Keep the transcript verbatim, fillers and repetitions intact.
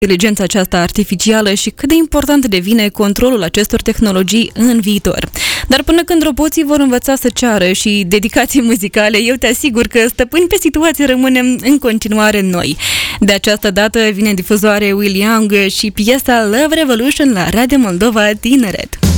inteligența aceasta artificială și cât de important devine controlul acestor tehnologii în viitor. Dar până când roboții vor învăța să ceară și dedicații muzicale, eu te asigur că stăpâni pe situație rămânem în continuare noi. De această dată vine în difuzoare Will Young și piesa Love Revolution la Radio Moldova Tineret.